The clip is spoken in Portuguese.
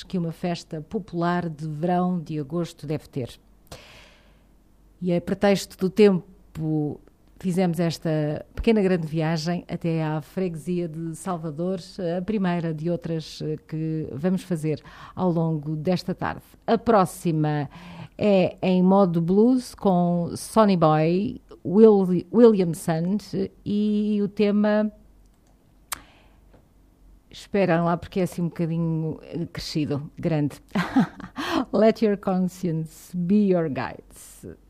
que uma festa popular de verão de agosto deve ter. E a pretexto do tempo, fizemos esta pequena grande viagem até à freguesia de Salvador, a primeira de outras que vamos fazer ao longo desta tarde. A próxima é em modo blues com Sonny Boy, Williamson, e o tema... Esperam lá porque é assim um bocadinho crescido, grande. Let your conscience be your guide.